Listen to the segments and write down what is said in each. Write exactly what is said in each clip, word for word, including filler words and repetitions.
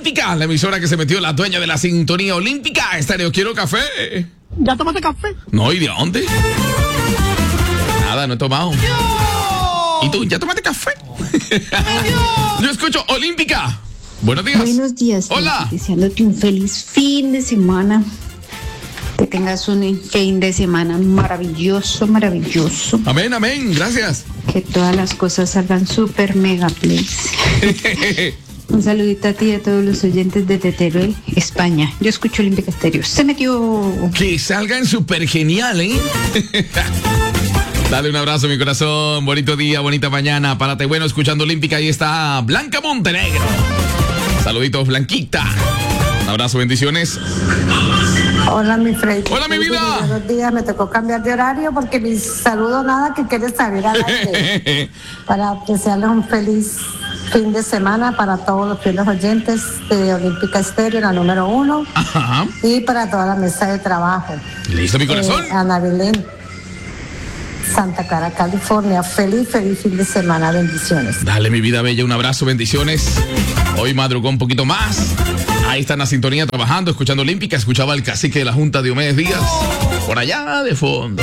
Olímpica, la emisora que se metió la dueña de la sintonía olímpica. Estéreo, quiero café. ¿Ya tomaste café? No, ¿y de dónde? Nada, no he tomado. ¡Yo! ¿Y tú, ya tomaste café? Yo escucho Olímpica. Buenos días. Buenos días. Hola. Deseándote un feliz fin de semana. Que tengas un fin de semana maravilloso, maravilloso. Amén, amén. Gracias. Que todas las cosas salgan súper mega, please. Un saludito a ti y a todos los oyentes de Teteruel, España. Yo escucho Olímpica Estéreo. Se metió. Que salgan súper genial, ¿eh? Dale un abrazo, mi corazón. Bonito día, bonita mañana. Párate bueno escuchando Olímpica. Ahí está Blanca Montenegro. Saluditos, Blanquita. Un abrazo, bendiciones. Hola, mi Freddy. Hola, mi vida. Buenos días, me tocó cambiar de horario porque mi saludo nada que quieres saber al aire. Para desearles un feliz fin de semana para todos los fieles oyentes de Olímpica Estéreo, la número uno. Ajá. Y para toda la mesa de trabajo. Listo, mi corazón. Eh, Ana Belén, Santa Clara, California. Feliz, feliz fin de semana. Bendiciones. Dale, mi vida bella, un abrazo, bendiciones. Hoy madrugó un poquito más. Ahí está en la sintonía trabajando, escuchando Olímpica. Escuchaba el cacique de la Junta, Diomedes Díaz, por allá de fondo.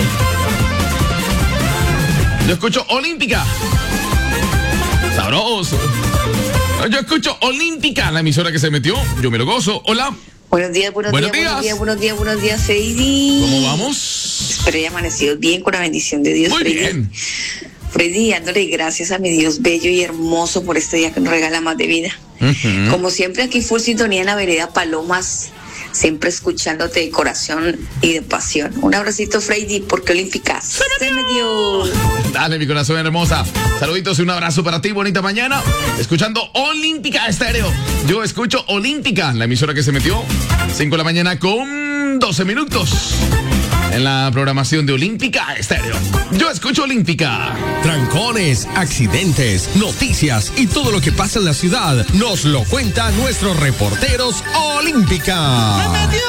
Yo escucho Olímpica. Sabroso. Yo escucho Olímpica, la emisora que se metió. Yo me lo gozo. Hola. Buenos días, buenos, Buenos días, días. buenos días, buenos días, buenos días, Freddy. ¿Cómo vamos? Espero haya amanecido bien con la bendición de Dios. Muy Freddy. bien. Freddy, dándole gracias a mi Dios bello y hermoso por este día que nos regala más de vida. Uh-huh. Como siempre, aquí full sintonía en la vereda Palomas, siempre escuchándote de corazón y de pasión. Un abracito, Freddy, porque Olímpica se me dio. Dale, mi corazón hermosa. Saluditos y un abrazo para ti, bonita mañana. Escuchando Olímpica Estéreo. Yo escucho Olímpica, la emisora que se metió. cinco de la mañana con doce minutos. En la programación de Olímpica Estéreo. Yo escucho Olímpica. Trancones, accidentes, noticias y todo lo que pasa en la ciudad nos lo cuentan nuestros reporteros Olímpica.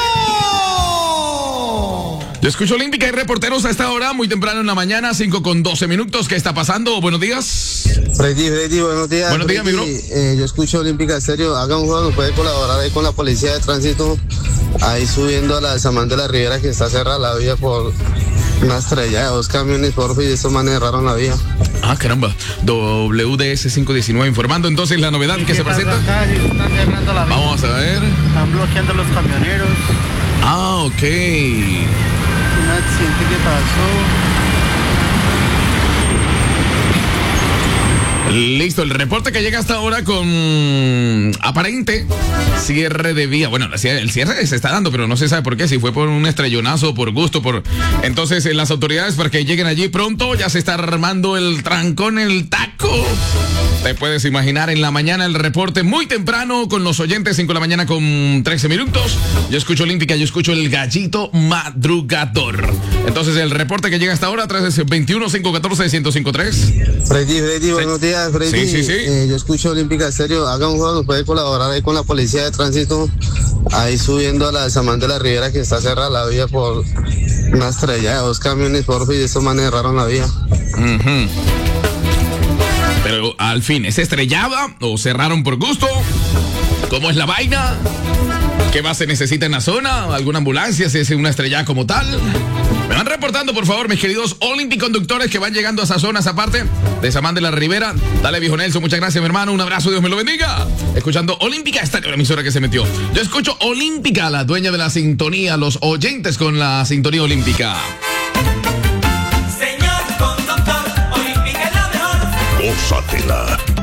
Yo escucho Olímpica y reporteros a esta hora, muy temprano en la mañana, cinco con doce minutos. ¿Qué está pasando? Buenos días. Freddy, Freddy, buenos días. Buenos días, Freddy, mi bro. eh, yo escucho Olímpica Estéreo. Haga un juego, puede colaborar ahí con la policía de tránsito. Ahí subiendo a la de Samán de la Ribera, que está cerrada la vía por una estrella de dos camiones, por fin, y estos manes cerraron la vía. Ah, caramba. W D S quinientos diecinueve informando entonces la novedad que se presenta. Vamos a ver. Están bloqueando los camioneros. Ah, ok. Un accidente que pasó. Listo, el reporte que llega hasta ahora con aparente cierre de vía. Bueno, el cierre se está dando, pero no se sabe por qué, si fue por un estrellonazo, por gusto, por... Entonces, eh, las autoridades, para que lleguen allí pronto, ya se está armando el trancón, el taco. Te puedes imaginar, en la mañana el reporte muy temprano con los oyentes, cinco de la mañana con trece minutos. Yo escucho Olímpica, yo escucho el gallito madrugador. Entonces, el reporte que llega hasta ahora, tres veintiuno, cinco catorce, ciento cincuenta y tres. Freddy, Freddy, buenos días, Freddy. Sí, sí, sí. Eh, yo escucho Olímpica Estéreo. Haga un juego, puede colaborar ahí con la policía de tránsito. Ahí subiendo a la de Samán de la Ribera, que está cerrada la vía por una estrella de dos camiones, por fin, y estos manes cerraron la vía. Uh-huh. Pero al fin, ¿es estrellada o cerraron por gusto? ¿Cómo es la vaina? ¿Qué más se necesita en la zona? ¿Alguna ambulancia? ¿Si es una estrellada como tal? Me van reportando, por favor, mis queridos Olympic conductores que van llegando a esas zonas aparte de Samán de la Ribera. Dale, viejo Nelson, muchas gracias, mi hermano. Un abrazo, Dios me lo bendiga. Escuchando Olímpica, esta es la emisora que se metió. Yo escucho Olímpica, la dueña de la sintonía, los oyentes con la sintonía olímpica. Señor conductor, Olímpica es la mejor. Gózatela.